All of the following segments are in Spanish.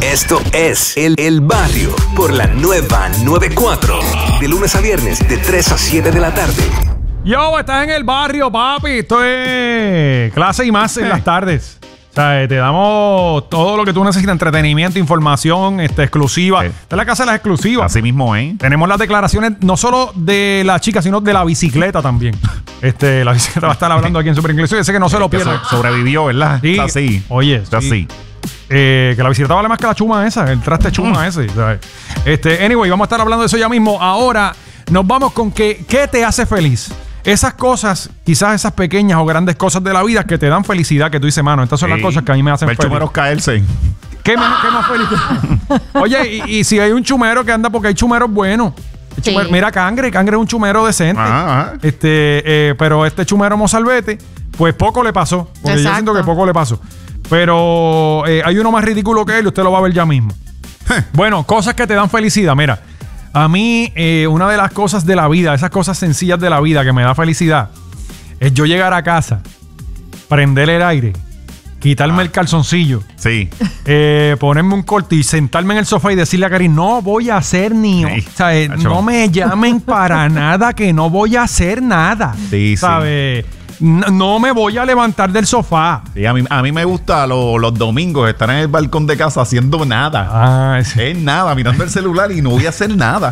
Esto es El Barrio por la nueva 94. De lunes a viernes de 3 a 7 de la tarde. Yo, estás en El Barrio, papi. Esto es clase y más en las tardes. O sea, te damos todo lo que tú necesitas: entretenimiento, información, exclusiva. Esta es la casa de las exclusivas. Así mismo, ¿eh? Tenemos las declaraciones no solo de la chica, sino de la bicicleta también. La bicicleta va a estar hablando aquí en Super Inglés. Yo sé que no se lo pierde. Sobrevivió, ¿verdad? Sí. Está así. Oye, está así. Que la bicicleta vale más que la chuma esa, el traste chuma ese, ¿sabes? Anyway, vamos a estar hablando de eso ya mismo. Ahora nos vamos con qué te hace feliz. Esas cosas, quizás esas pequeñas o grandes cosas de la vida que te dan felicidad, que tú dices, mano, estas son las cosas que a mí me hacen feliz. Ver chumeros caerse. ¿Qué más feliz? Oye, y si hay un chumero que anda, porque hay chumeros buenos. Sí. Mira, Cangre es un chumero decente. Ajá. Pero este chumero mozalbete, pues poco le pasó. Porque yo siento que poco le pasó. Pero hay uno más ridículo que él y usted lo va a ver ya mismo. Bueno, cosas que te dan felicidad. Mira, a mí una de las cosas de la vida, esas cosas sencillas de la vida que me da felicidad, es yo llegar a casa, prender el aire, quitarme el calzoncillo, Sí. ponerme un corte y sentarme en el sofá y decirle a Karin, no voy a hacer ni... Sí. O sea, no me llamen para nada, que no voy a hacer nada. Sí, ¿sabes? No me voy a levantar del sofá. Sí, a mí me gusta los domingos estar en el balcón de casa haciendo nada. Sí. Es nada, mirando el celular y no voy a hacer nada.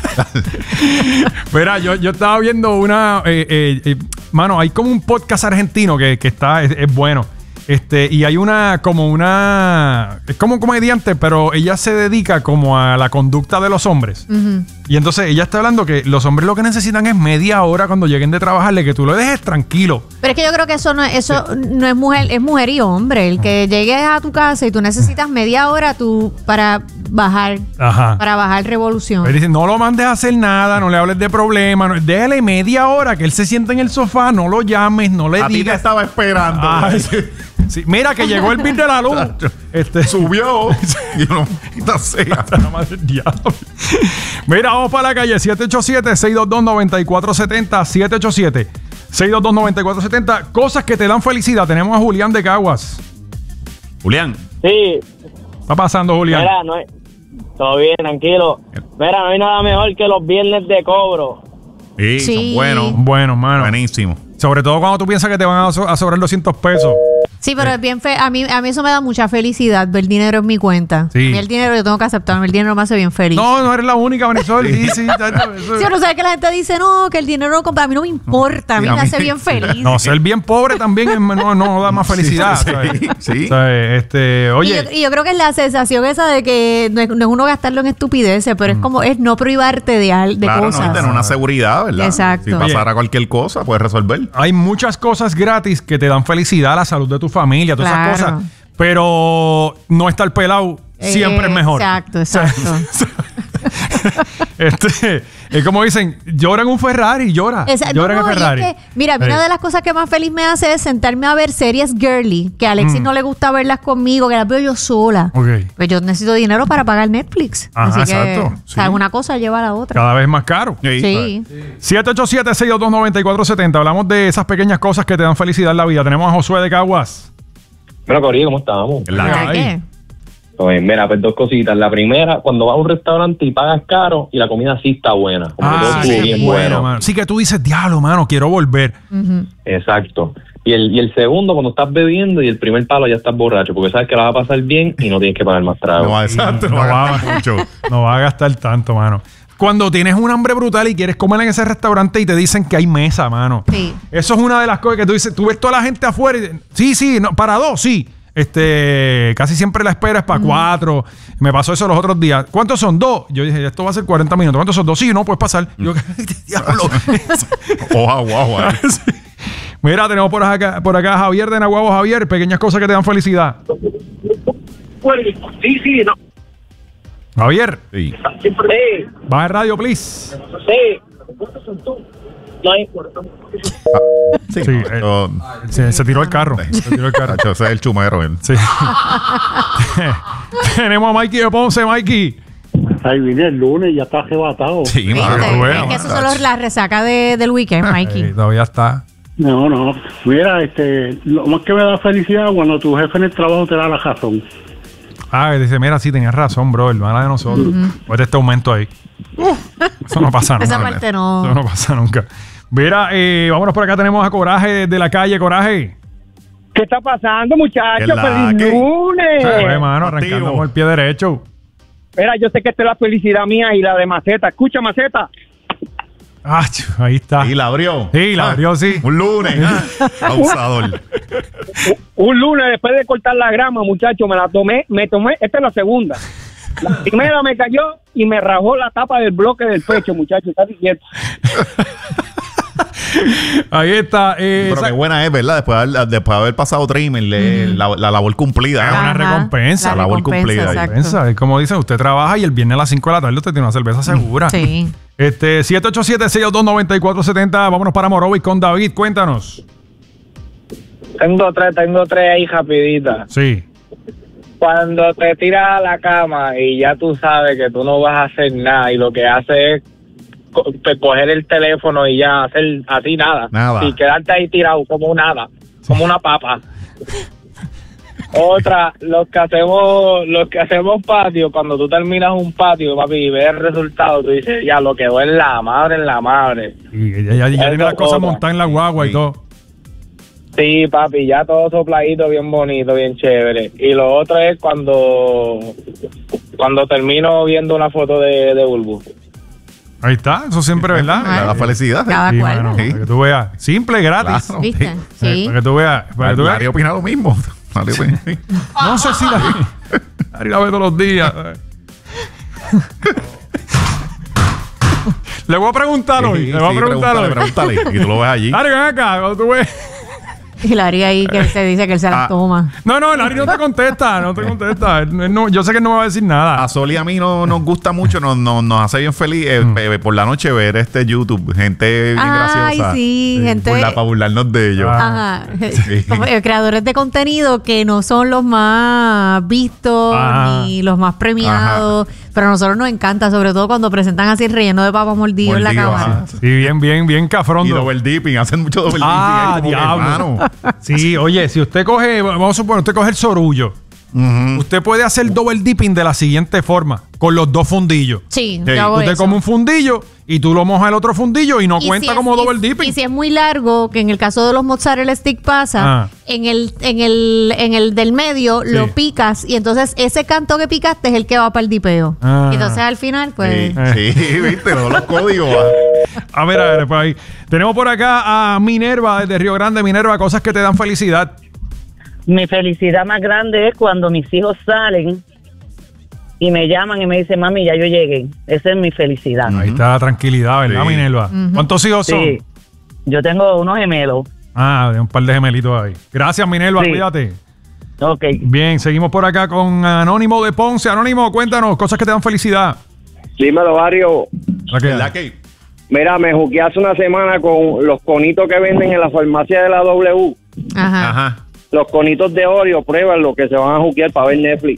Mira, yo estaba viendo una... mano, hay como un podcast argentino que está... Es bueno. Y hay es como un comediante, pero ella se dedica como a la conducta de los hombres. Uh-huh. Y entonces ella está hablando que los hombres lo que necesitan es media hora cuando lleguen de trabajarle, que tú lo dejes tranquilo. Pero es que yo creo que eso no es mujer, es mujer y hombre. El que llegues a tu casa y tú necesitas media hora para bajar. Ajá. Para bajar revolución. Él dice, no lo mandes a hacer nada, no le hables de problemas, déjale media hora que él se siente en el sofá, no lo llames, no le A ti te digas. estaba esperando. Ay, sí, mira que llegó el bill de la luz. Subió. Y no sé. La madre del diablo. Mira, vamos para la calle. 787-622-9470. 787-622-9470. Cosas que te dan felicidad. Tenemos a Julián de Caguas. Julián. Sí, ¿Está pasando, Julián? mira, todo bien, tranquilo. Mira, no hay nada mejor que los viernes de cobro. Sí, Sí. son buenos. Bueno, mano. Buenísimo. Sobre todo cuando tú piensas que te van a sobrar 200 pesos. Sí, pero es bien a mí eso me da mucha felicidad, ver dinero en mi cuenta. Sí. A mí el dinero yo tengo que aceptarme, el dinero me hace bien feliz. No eres la única, Marisol. Sí, tacho, eso- Sí, pero sabes que la gente dice, no, que el dinero no compra. A mí no me importa, a mí Sí, a me mí- hace bien feliz. No, ser bien pobre también no da más felicidad. Sí, ¿sabes? sí. ¿Sabes? Oye. Y yo creo que es la sensación esa de que no es uno gastarlo en estupideces, pero es no privarte de Claro, cosas. no, tener una seguridad, ¿verdad? Exacto. Si pasara cualquier cosa, puedes resolver. Hay muchas cosas gratis que te dan felicidad, la salud de tu familia, todas Claro. esas cosas. Pero no estar pelado siempre es mejor. Exacto. Es como dicen, llora en un Ferrari, llora. Llora en el y es Ferrari. que, mira, una de las cosas que más feliz me hace es sentarme a ver series girly, que a Alexis no le gusta verlas conmigo, que las veo yo sola. Ok. Pues yo necesito dinero para pagar Netflix. Ajá, Así que, exacto, o sea, sí. una cosa lleva a la otra. Cada vez más caro. Sí. 787-622-9470. Hablamos de esas pequeñas cosas que te dan felicidad en la vida. Tenemos a Josué de Caguas. Bueno, Corillo, ¿cómo estamos? La ¿Para Ay. qué? Pues mira, pues dos cositas. La primera, cuando vas a un restaurante y pagas caro y la comida sí está buena. Como que todo estuvo bien bueno. mano. Sí que tú dices, diablo, mano, quiero volver. Ujú. Exacto. Y el segundo, cuando estás bebiendo y el primer palo ya estás borracho, porque sabes que la va a pasar bien y no tienes que pagar más trago. No, exacto. No, No va a va- gastar mucho. No va a gastar tanto, mano. Cuando tienes un hambre brutal y quieres comer en ese restaurante y te dicen que hay mesa, mano. Sí. Eso es una de las cosas que tú dices. Tú ves toda la gente afuera y sí, no, para dos, sí. Casi siempre la espera es para 4. Me pasó eso los otros días. ¿Cuántos son? 2. Yo dije, esto va a ser 40 minutos. ¿Cuántos son? 2. Sí, no, puedes pasar. Yo, diablo. Guau. Sí. Mira, tenemos por acá a Javier de Naguabo. Javier, pequeñas cosas que te dan felicidad. Sí, no. Javier, Sí. Sí, baja el radio, please. sí. No hay Sí. Sí, Yo- se tiró el carro. Se tiró el carro. Tacho, ese es el chumero, él. Sí. Tenemos a Mikey de Ponce. Mikey. Ahí vine el lunes y ya está arrebatado. Sí, ¿Viste? mano. tú veas, Es que eso son las resacas del weekend, Mikey. Todavía está. No. Mira, lo más que me da felicidad cuando tu jefe en el trabajo te da la razón. Dice, mira, sí, tenías razón, bro, hermana de nosotros. Pues este aumento ahí. Eso no pasa nunca. Esa parte no. Eso no pasa nunca. Mira, vámonos por acá, tenemos a Coraje de la calle, Coraje. ¿Qué está pasando, muchachos? ¡Feliz lunes! Hermano, arrancando con el pie derecho. Mira, yo sé que esta es la felicidad mía y la de Maceta. Escucha, Maceta. Ahí está. Y la abrió. Sí, la abrió, sí. Un lunes. Abusador. Un lunes después de cortar la grama, muchachos, me tomé, esta es la segunda. La primera me cayó y me rajó la tapa del bloque del pecho, muchachos. Está diciendo. Ahí está. Pero qué buena es, ¿verdad? Después de haber pasado trimmer, la labor cumplida. Es una recompensa. La labor cumplida. Recompensa. Es como dicen, usted trabaja y el viernes a las 5 de la tarde usted tiene una cerveza segura. Sí. 787-622-9470. Vámonos para Morovis con David. Cuéntanos. Tengo tres ahí rapiditas. Sí. Cuando te tiras a la cama y ya tú sabes que tú no vas a hacer nada y lo que haces es coger el teléfono y ya hacer así nada. Y quedarte ahí tirado como nada, como una papa. Otra, los que hacemos patio, cuando tú terminas un patio, papi, y ves el resultado, tú dices, ya lo quedó en la madre. Y ya tiene las cosas montadas en la guagua y todo. Sí, papi, ya todo sopladito, bien bonito, bien chévere. Y lo otro es cuando termino viendo una foto de Bulbu. Ahí está, eso siempre, ¿verdad? La felicidad. Cada cual. Mano, para que tú veas. Simple, gratis. Claro. ¿Viste? Sí. Para que tú veas. Larry opina lo mismo. No sé si Larry la ve todos los días. Le voy a preguntar hoy. Pregúntale. Y tú lo ves allí. Larry, ven acá. Cuando tú ves. Y Larry ahí que se dice que él se las toma. No, Larry no te contesta. Yo sé que él no me va a decir nada. A Sol y a mí nos gusta mucho, nos hace bien feliz por la noche ver YouTube. Gente bien graciosa. Ay, sí, gente. Para burlarnos de ellos. Ajá. Creadores de contenido que no son los más vistos ni los más premiados. Pero a nosotros nos encanta, sobre todo cuando presentan así el relleno de papas mordido en la cámara. Sí, bien cafrondo. Y double dipping, hacen mucho double dipping. Diablo. Sí, oye, si usted coge, vamos a suponer, usted coge el sorullo. Usted puede hacer double dipping de la siguiente forma, con los dos fundillos. Sí, usted come un fundillo y tú lo mojas el otro fundillo y no cuenta como double dipping. Y si es muy largo, que en el caso de los mozzarella stick pasa, en el del medio lo picas y entonces ese canto que picaste es el que va para el dipeo. Y entonces al final, pues... Sí, viste, todos los códigos. A ver, pues ahí. Tenemos por acá a Minerva desde Río Grande. Minerva, cosas que te dan felicidad. Mi felicidad más grande es cuando mis hijos salen y me llaman y me dicen, mami, ya yo llegué. Esa es mi felicidad. Ahí está la tranquilidad, ¿verdad, Minerva? ¿Cuántos hijos son? Sí, yo tengo unos gemelos. Un par de gemelitos ahí. Gracias, Minerva, cuídate. Ok. Bien, seguimos por acá con Anónimo de Ponce. Anónimo, cuéntanos, cosas que te dan felicidad. Dímelo, Mario. ¿Qué? Mira, me juqué hace una semana con los conitos que venden en la farmacia de la W. Ajá. Los conitos de Oreo, prueban lo que se van a juquear para ver Netflix.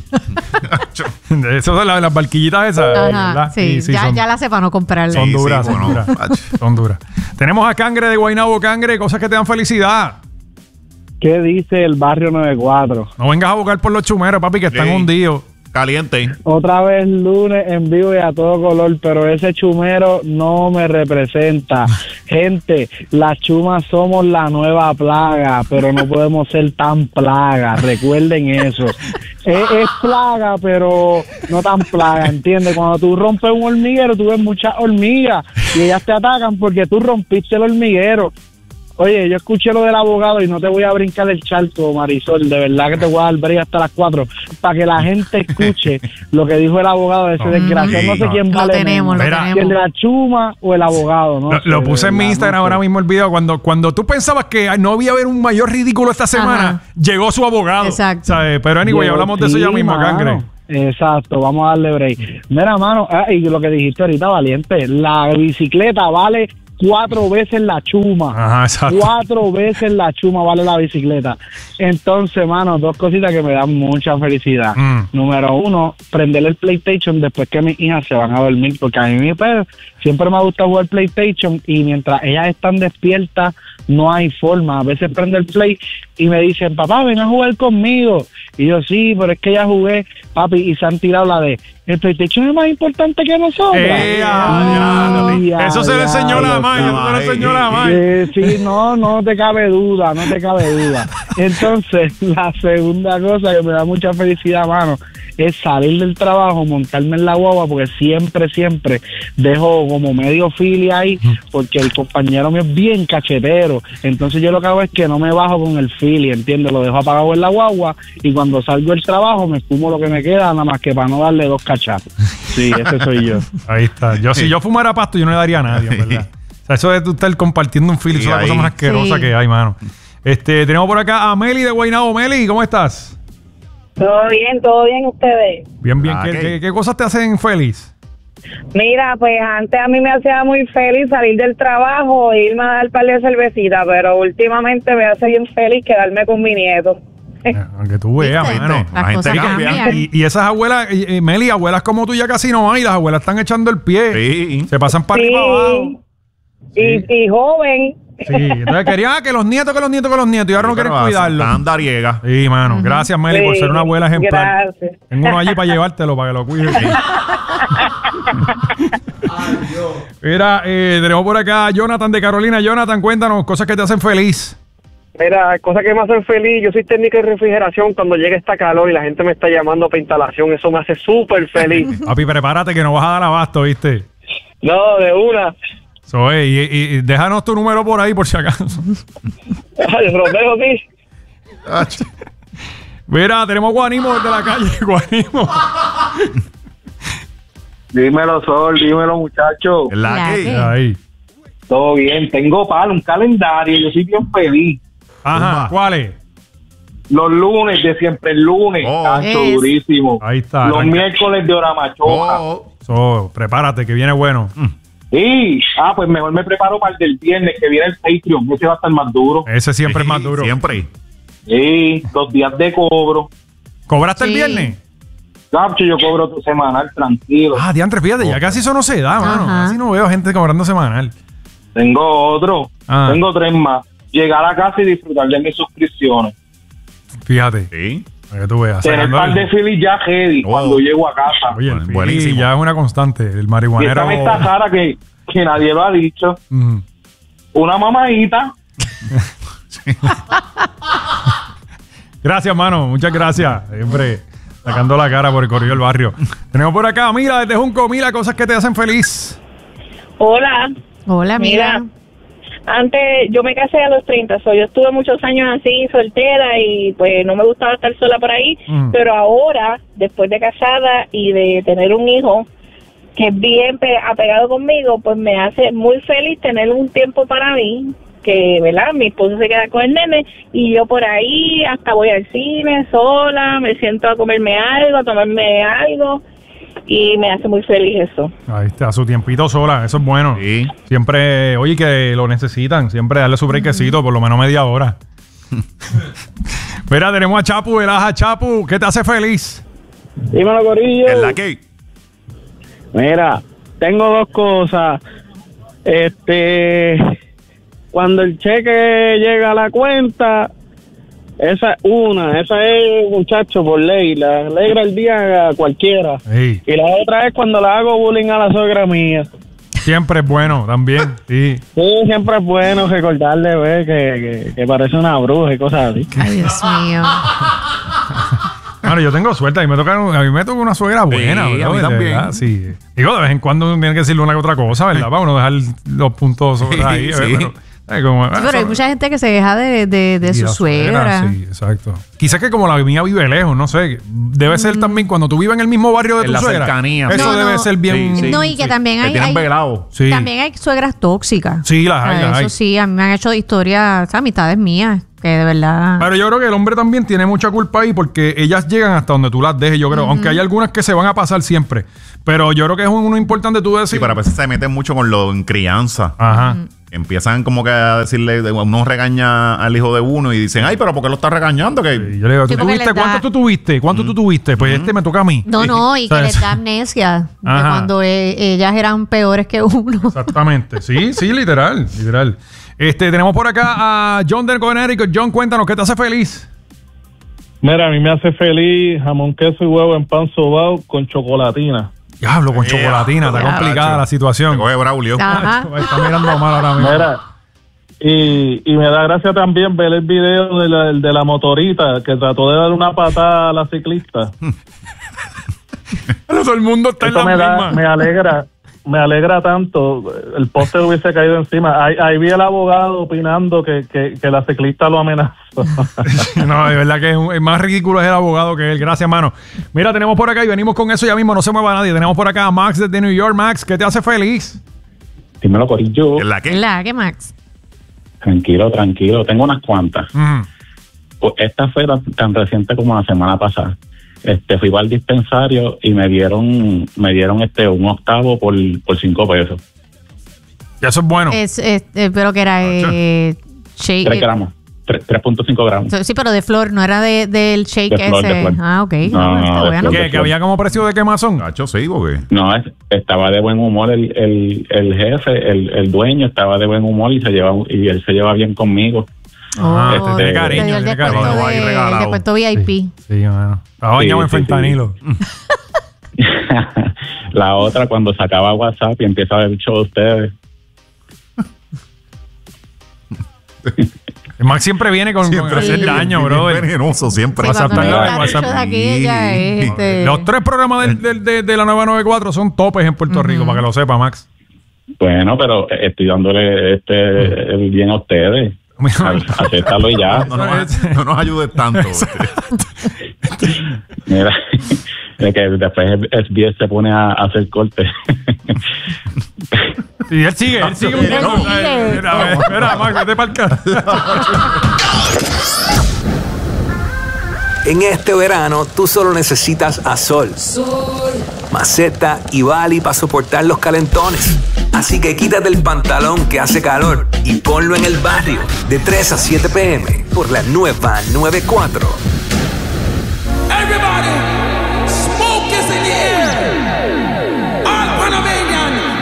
Esas son las barquillitas esas, Ajá, ¿verdad? sí, ya la sé para no comprarle. Son duras. Son duras. Tenemos a Cangre de Guaynabo. Cangre, cosas que te dan felicidad. ¿Qué dice el barrio 94? No vengas a buscar por los chumeros, papi, que están hundidos. Caliente. Otra vez lunes en vivo y a todo color, pero ese chumero no me representa. Gente, las chumas somos la nueva plaga, pero no podemos ser tan plaga. Recuerden eso. Es plaga, pero no tan plaga, ¿entiendes? Cuando tú rompes un hormiguero, tú ves muchas hormigas y ellas te atacan porque tú rompiste el hormiguero. Oye, yo escuché lo del abogado y no te voy a brincar el charco, Marisol. De verdad que te voy a dar break hasta las 4 para que la gente escuche lo que dijo el abogado de ese desgraciado. No sé quién vale. Lo tenemos. ¿El de la chuma o el abogado? No lo puse en mi Instagram ahora mismo el video. Cuando tú pensabas que no iba a haber un mayor ridículo esta semana, llegó su abogado. Exacto. ¿Sabes? Pero anyway, hablamos de eso ya mismo, Cangre. Exacto, vamos a darle break. Mira, mano, y lo que dijiste ahorita, valiente, la bicicleta vale 4 veces la chuma. Ajá, exacto. 4 veces la chuma vale la bicicleta. Entonces, mano, 2 cositas que me dan mucha felicidad. Número 1, prender el PlayStation después que mis hijas se van a dormir, porque a mí pues, siempre me gusta jugar PlayStation y mientras ellas están despiertas no hay forma. A veces prendo el Play y me dicen, papá, ven a jugar conmigo. Y yo, sí, pero es que ya jugué, papi, y se han tirado la de, el PlayStation es más importante que nosotros. Eso se le enseñó la May, eso se le enseñó la May. Sí, no te cabe duda. Entonces, la segunda cosa que me da mucha felicidad, mano, es salir del trabajo, montarme en la guagua, porque siempre dejo como medio fili ahí, porque el compañero mío es bien cachetero. Entonces yo lo que hago es que no me bajo con el fili, ¿entiendes? Lo dejo apagado en la guagua y cuando salgo del trabajo me fumo lo que me queda, nada más que para no darle 2 cachazos. Sí, ese soy yo. Ahí está. Si yo fumara pasto, yo no le daría a nadie, en verdad. O sea, eso de tú estar compartiendo un fili es la cosa más asquerosa que hay, mano. Tenemos por acá a Meli de Guaynabo. Meli, ¿cómo estás? Todo bien ustedes. Bien. ¿Qué cosas te hacen feliz? Mira, pues antes a mí me hacía muy feliz salir del trabajo e irme a dar un par de cervecitas, pero últimamente me hace bien feliz quedarme con mi nieto. Aunque tú veas, mano. La gente cambia. Y esas abuelas, Meli, abuelas como tú ya casi no hay. Las abuelas están echando el pie. Sí. Se pasan para arriba abajo. Y joven. Sí, entonces quería que los nietos. Y ahora no quieren cuidarlo. Andariega. Sí, mano. Gracias, Meli, por ser una abuela ejemplar. Gracias. Tengo uno allí para llevártelo, para que lo cuide. Mira, tenemos por acá a Jonathan de Carolina. Jonathan, cuéntanos cosas que te hacen feliz. Mira, cosas que me hacen feliz. Yo soy técnico de refrigeración. Cuando llega esta calor y la gente me está llamando para instalación, eso me hace súper feliz. Papi, prepárate que no vas a dar abasto, ¿viste? No, de una. Y déjanos tu número por ahí, por si acaso. Ay, lo dejo aquí. Mira, tenemos Guanimo desde la calle. Guanimo. Dímelo, Sol, dímelo, muchacho. Ahí. Todo bien, tengo un calendario, yo soy bien feliz. Ajá, ¿cuál es? Los lunes, de siempre el lunes, durísimo. Ahí está. Los miércoles de hora machoca. Prepárate, que viene bueno. Sí, pues mejor me preparo para el del viernes, que viene el Patreon, ese va a estar más duro. Ese siempre es más duro. Siempre. Sí, 2 días de cobro. ¿Cobraste el viernes? Yo cobro tu semanal, tranquilo. Diantre, fíjate, ya casi eso no se da, mano. Casi no veo gente cobrando semanal. Tengo otro. Tengo 3 más. Llegar a casa y disfrutar de mis suscripciones. Fíjate. Sí. Para que tú veas. Tener par de Philly ya heavy cuando llego a casa. Oye, buenísimo. Ya es una constante. El marihuanero. Y esta cara que nadie lo ha dicho. Una mamadita. Gracias, mano. Muchas gracias. Siempre sacando la cara por el corrillo del barrio. Tenemos por acá a Mila desde Junco. Mila, cosas que te hacen feliz. Hola, Mira. Antes yo me casé a los 30, yo estuve muchos años así soltera y pues no me gustaba estar sola por ahí, pero ahora, después de casada y de tener un hijo que es bien apegado conmigo, pues me hace muy feliz tener un tiempo para mí, que, ¿verdad? Mi esposo se queda con el nene y yo por ahí hasta voy al cine sola, me siento a comerme algo, a tomarme algo. Y me hace muy feliz eso. Ahí está, su tiempito sola, eso es bueno. Sí. Siempre, oye, que lo necesitan, siempre darle su brequecito, por lo menos media hora. Mira, tenemos a Chapu, Chapu, ¿qué te hace feliz? Dímelo, corillo. ¿En la que? Mira, tengo 2 cosas. Cuando el cheque llega a la cuenta, esa es, muchacho, por ley, le alegra el día a cualquiera. Sí. Y la otra es cuando le hago bullying a la suegra mía. Siempre es bueno, también, sí. Sí, siempre es bueno recordarle, que parece una bruja y cosas así. Ay, Dios mío. Bueno, yo tengo suerte, a mí me toca una suegra buena, sí, ¿verdad? A mí también. ¿Verdad? Sí. Digo, de vez en cuando tiene que decirle una que otra cosa, ¿verdad? Para uno dejar los puntos sobre ahí. Sí. Pero hay mucha gente que se queja de su suegra. Sí, exacto. Quizás que como la mía vive lejos, no sé. Debe ser también cuando tú vives en el mismo barrio de tu suegra. Cercanía. Eso debe ser bien. Sí, y que también hay también hay suegras tóxicas. Sí, las hay. Eso sí, a mí me han hecho historias, amistades mías, que de verdad. Pero yo creo que el hombre también tiene mucha culpa ahí porque ellas llegan hasta donde tú las dejes, yo creo. Aunque hay algunas que se van a pasar siempre. Pero yo creo que es uno importante tú decir. Sí, pero a veces se meten mucho con lo en crianza. Ajá. empiezan como que a decirle, uno regaña al hijo de uno y dicen, ay, pero ¿por qué lo estás regañando? Que yo le digo, ¿cuánto tú tuviste? ¿Cuánto tú tuviste? Pues me toca a mí. No, y que les da amnesia de cuando ellas eran peores que uno. Exactamente. Sí, literal. Tenemos por acá a John del Connecticut. John, cuéntanos, ¿qué te hace feliz? Mira, a mí me hace feliz jamón, queso y huevo en pan sobao con chocolatina. Diablo, con chocolatina, está complicada la situación. Coge Braulio. Está mirando mal ahora mismo. Mira, y me da gracia también ver el video de la motorita que trató de dar una patada a la ciclista. Todo el mundo está en la misma. Me alegra tanto. El poste hubiese caído encima. Ahí vi el abogado opinando que la ciclista lo amenazó. No, de verdad que el más ridículo es el abogado que él. Gracias, mano. Mira, tenemos por acá y venimos con eso ya mismo. No se mueva nadie. Tenemos por acá a Max desde New York. Max, ¿qué te hace feliz? Dímelo, Corillo. ¿La qué? ¿La qué, Max? Tranquilo. Tengo unas cuantas. Pues esta fue tan reciente como la semana pasada. Fui al dispensario y me dieron un octavo por 5 pesos. Ya eso es bueno. Pero que era shake. 3 gramos. 3.5 gramos. Sí, pero de flor, no era del shake de flor, ese. De flor. Ah, ok. No, bueno. ¿Que había como precio de quemazón? Cacho, sí, porque... No, estaba de buen humor el jefe, el dueño estaba de buen humor y él se lleva bien conmigo. De cariño, el descuento VIP. Sí, bueno. Estaba bañado en fentanilo. La otra, cuando sacaba WhatsApp y empieza a ver el show de ustedes. El Max siempre viene con hacer daño, bro. Venenoso, siempre. Los 3 programas de la nueva 94 son topes en Puerto Rico, para que lo sepa, Max. Bueno, pero estoy dándole el bien a ustedes. Acéptalo y ya. No nos ayudes tanto. Mira, que después SBS se pone a hacer cortes. Y él sigue un poco. Espera, Max, vete para el carro. En este verano, tú solo necesitas a Sol, Maceta y Bali para soportar los calentones. Así que quítate el pantalón que hace calor y ponlo en el barrio de 3 a 7 p.m. por la nueva 94.